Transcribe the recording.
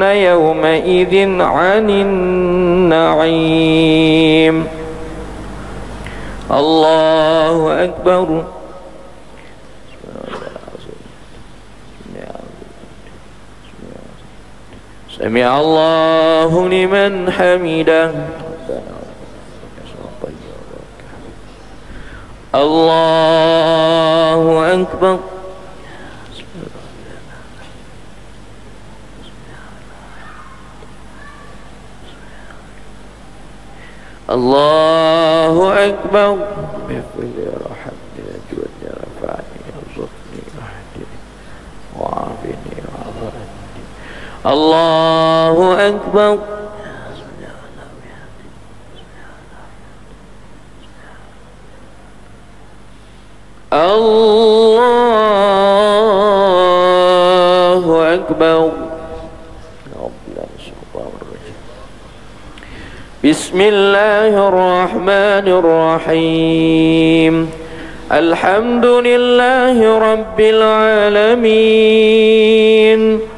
يومئذ عن النعيم. الله أكبر. سمع الله لمن حمده. الله أكبر. الله أكبر. بفضل رحمتي أجودني رفعني ارزقني واهدني وعافني وعافني. الله أكبر. الله أكبر. بسم الله الرحمن الرحيم. الحمد لله رب العالمين.